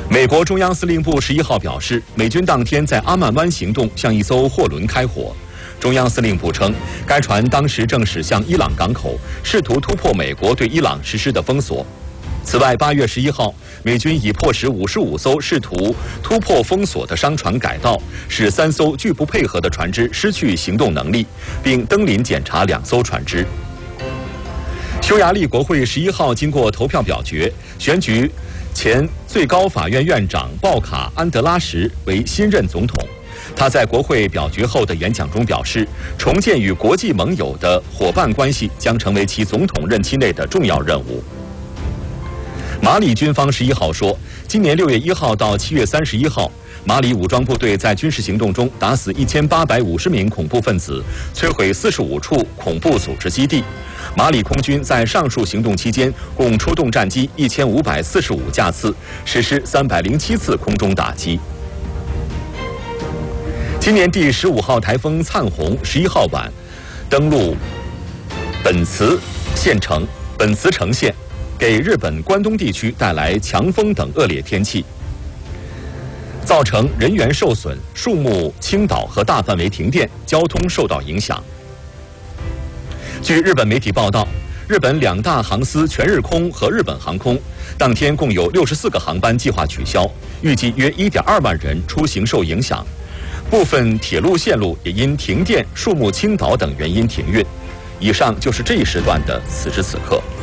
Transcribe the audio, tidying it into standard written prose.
美国中央司令部11号表示，美军当天在阿曼湾行动向一艘货轮开火。中央司令部称，该船当时正驶向伊朗港口，试图突破美国对伊朗实施的封锁。此外，8月11号，美军已迫使55艘试图突破封锁的商船改道，使3艘拒不配合的船只失去行动能力，并登临检查2艘船只。匈牙利国会11号经过投票表决，选举前最高法院院长鲍卡·安德拉什为新任总统。他在国会表决后的演讲中表示，重建与国际盟友的伙伴关系将成为其总统任期内的重要任务。马里军方11号说，今年6月1号到7月31号，马里武装部队在军事行动中打死1850名恐怖分子，摧毁45处恐怖组织基地。马里空军在上述行动期间共出动战机1545架次，实施307次空中打击。今年第15号台风灿鸿11号晚登陆本茨城县，给日本关东地区带来强风等恶劣天气，造成人员受损、树木倾倒和大范围停电，交通受到影响。据日本媒体报道，日本2大航司全日空和日本航空当天共有64个航班计划取消，预计约1.2万人出行受影响。部分铁路线路也因停电、树木倾倒等原因停运。以上就是这一时段的此时此刻。